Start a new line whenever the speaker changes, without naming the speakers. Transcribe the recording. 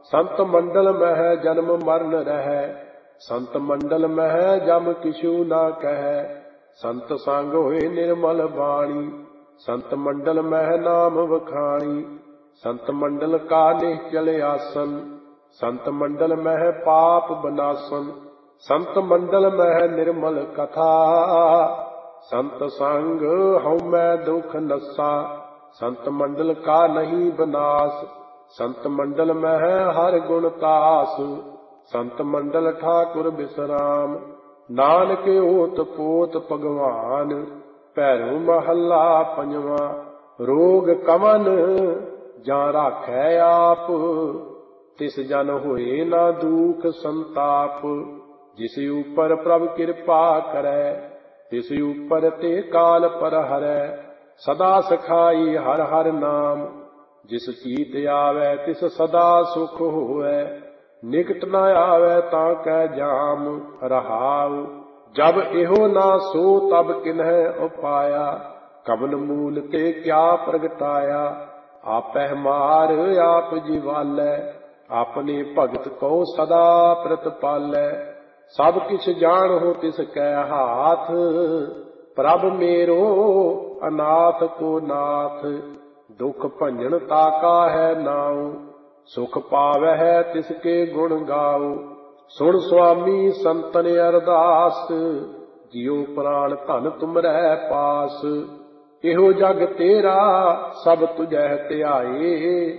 संत मंडल मह जन्म मरण रहै, संत मंडल मह जम किछु ना कहै। संत संग होए निर्मल बाणी, संत मंडल मह नाम वखाणी। संत मंडल का निश्चल आसन, संत मंडल मह पाप बनासन। संत मंडल मह निर्मल कथा, संत संग हऊँ मैं दुख नसा। संत मंडल का नहीं बनास, संत मंडल मह हर गुण तास। संत मंडल ठाकुर विश्राम, नानक ओत पोत भगवान। भैरो महला पंजवा, रोग कमन जा राखै आप। तिस जन होए ना दुख संताप, जिस ऊपर प्रभु कृपा करै। तिस ऊपर ते काल पर हरै, सदा सखाई हर हर नाम। जिस चीत आवै तिस सदा सुख होवै, निकट न आवै तां कै जाम। रहाउ जब एहो ना सो तब किन्है उपाया, कवन मूल ते क्या प्रगटाया। आपै मार आप जिवालै, अपने भगत को सदा प्रतिपालै। सब किछ जान हो तिस कै हाथ, प्रभ मेरो अनाथ को नाथ। दुख भंजन ताका है नाउ, सुख पावै है तिसके गुण गाओ। सुन स्वामी संतन अरदास, जियो प्राण धन तुमरै पास। एहो जग तेरा सब तुझै ध्याए,